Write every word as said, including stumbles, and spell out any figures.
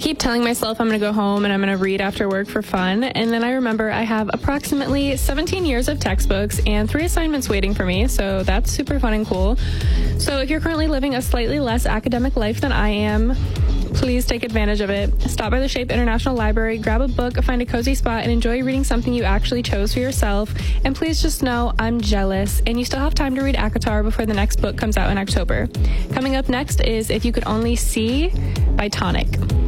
keep telling myself I'm going to go home and I'm going to read after work for fun. And then I remember I have approximately seventeen years of textbooks and three assignments waiting for me. So that's super fun and cool. So if you're currently living a slightly less academic life than I am, please take advantage of it. Stop by the Shape International Library, grab a book, find a cozy spot, and enjoy reading something you actually chose for yourself. And please just know I'm jealous, and you still have time to read ACOTAR before the next book comes out in October. Coming up next is If You Could Only See by Tonic.